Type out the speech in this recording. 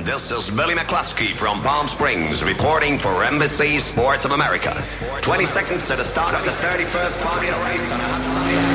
This is Billy McCluskey from Palm Springs reporting for Embassy Sports of America. 20 seconds to the start of the 31st Formula race on a hot sunny